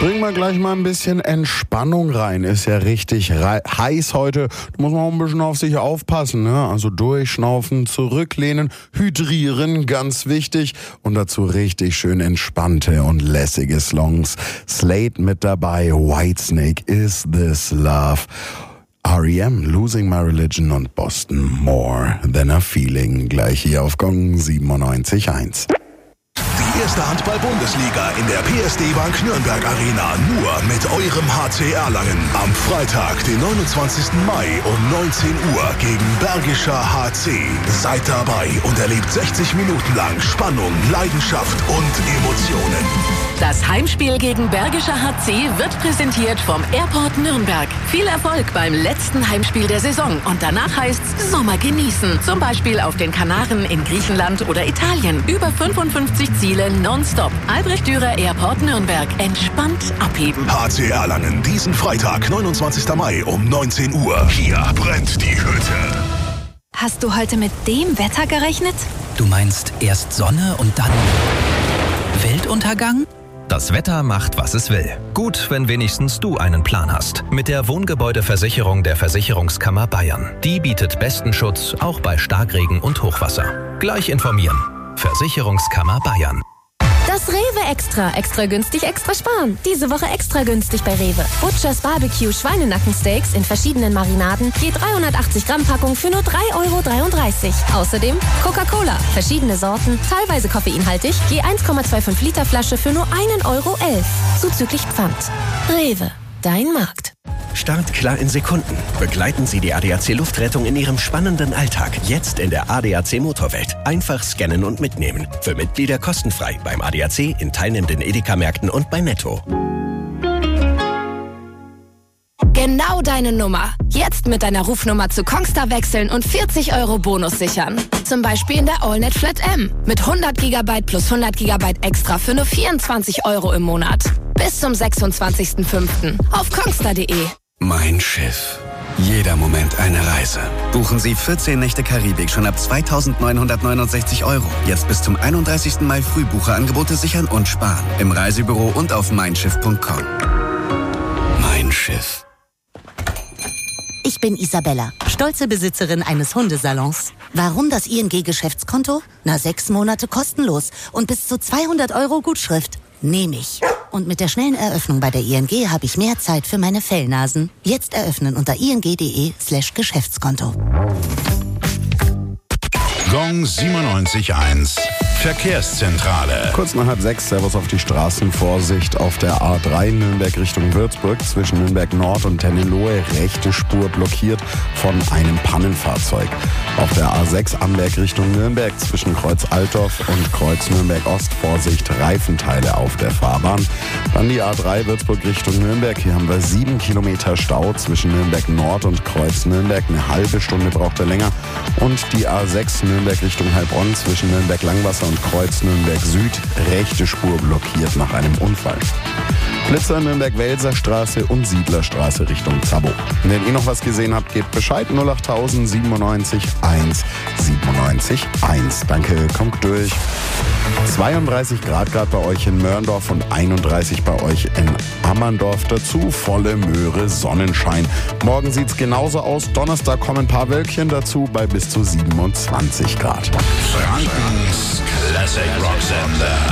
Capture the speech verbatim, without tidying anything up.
Bringen wir gleich mal ein bisschen Entspannung rein. Ist ja richtig rei- heiß heute. Da muss man auch ein bisschen auf sich aufpassen, ne? Also durchschnaufen, zurücklehnen, hydrieren, ganz wichtig. Und dazu richtig schön entspannte und lässige Songs. Slade mit dabei, Whitesnake, Is This Love? R E M, Losing My Religion und Boston, More Than a Feeling. Gleich hier auf Gong siebenundneunzig Komma eins. Die erste Handball-Bundesliga in der P S D Bank Nürnberg Arena, nur mit eurem H C Erlangen. Am Freitag, den neunundzwanzigsten Mai um neunzehn Uhr gegen Bergischer H C. Seid dabei und erlebt sechzig Minuten lang Spannung, Leidenschaft und Emotionen. Das Heimspiel gegen Bergischer H C wird präsentiert vom Airport Nürnberg. Viel Erfolg beim letzten Heimspiel der Saison und danach heißt's Sommer genießen. Zum Beispiel auf den Kanaren, in Griechenland oder Italien. Über fünfundfünfzig Ziele nonstop. Albrecht Dürer Airport Nürnberg. Entspannt abheben. H C Erlangen, diesen Freitag, neunundzwanzigsten Mai um neunzehn Uhr. Hier brennt die Hütte. Hast du heute mit dem Wetter gerechnet? Du meinst erst Sonne und dann Weltuntergang? Das Wetter macht, was es will. Gut, wenn wenigstens du einen Plan hast. Mit der Wohngebäudeversicherung der Versicherungskammer Bayern. Die bietet besten Schutz, auch bei Starkregen und Hochwasser. Gleich informieren. Versicherungskammer Bayern. Das Rewe Extra. Extra günstig, extra sparen. Diese Woche extra günstig bei Rewe. Butchers Barbecue Schweinenackensteaks in verschiedenen Marinaden. Je dreihundertachtzig Gramm Packung für nur drei Euro dreiunddreißig. Außerdem Coca-Cola. Verschiedene Sorten, teilweise koffeinhaltig. Je eins Komma fünfundzwanzig Liter Flasche für nur ein Euro elf. Zuzüglich Pfand. Rewe. Dein Markt. Start klar in Sekunden. Begleiten Sie die A D A C Luftrettung in Ihrem spannenden Alltag. Jetzt in der A D A C Motorwelt. Einfach scannen und mitnehmen. Für Mitglieder kostenfrei beim A D A C, in teilnehmenden Edeka-Märkten und bei Netto. Genau deine Nummer. Jetzt mit deiner Rufnummer zu Kongstar wechseln und vierzig Euro Bonus sichern. Zum Beispiel in der AllNet Flat M. Mit hundert Gigabyte plus hundert Gigabyte extra für nur vierundzwanzig Euro im Monat. Bis zum sechsundzwanzigsten fünften auf kongstar punkt de. Mein Schiff. Jeder Moment eine Reise. Buchen Sie vierzehn Nächte Karibik schon ab zweitausendneunhundertneunundsechzig Euro. Jetzt bis zum einunddreißigsten Mai Frühbucherangebote sichern und sparen. Im Reisebüro und auf mein schiff punkt com. Mein Schiff. Ich bin Isabella, stolze Besitzerin eines Hundesalons. Warum das I N G-Geschäftskonto? Na, sechs Monate kostenlos und bis zu zweihundert Euro Gutschrift. Nehme ich. Und mit der schnellen Eröffnung bei der I N G habe ich mehr Zeit für meine Fellnasen. Jetzt eröffnen unter ing.de slash Geschäftskonto. Gong siebenundneunzig Komma eins. Verkehrszentrale. Kurz nach halb sechs, Servus auf die Straßen. Vorsicht auf der A drei Nürnberg Richtung Würzburg. Zwischen Nürnberg Nord und Tennelohe rechte Spur blockiert von einem Pannenfahrzeug. Auf der A sechs Amberg Richtung Nürnberg zwischen Kreuz Altdorf und Kreuz Nürnberg Ost. Vorsicht, Reifenteile auf der Fahrbahn. Dann die A drei Würzburg Richtung Nürnberg. Hier haben wir sieben Kilometer Stau zwischen Nürnberg Nord und Kreuz Nürnberg. Eine halbe Stunde braucht er länger. Und die A sechs Nürnberg Richtung Heilbronn zwischen Nürnberg Langwasser und Kreuz Nürnberg Süd, rechte Spur blockiert nach einem Unfall. Blitzer Nürnberg-Welser Straße und Siedlerstraße Richtung Zabo. Wenn ihr noch was gesehen habt, gebt Bescheid. null acht null null siebenundneunzig eins siebenundneunzig eins. Danke, kommt durch. zweiunddreißig Grad gerade bei euch in Mörndorf und einunddreißig bei euch in Ammerndorf. Dazu volle Möhre, Sonnenschein. Morgen sieht's genauso aus. Donnerstag kommen ein paar Wölkchen dazu bei bis zu siebenundzwanzig Grad. Frankens Classic Rock Sender.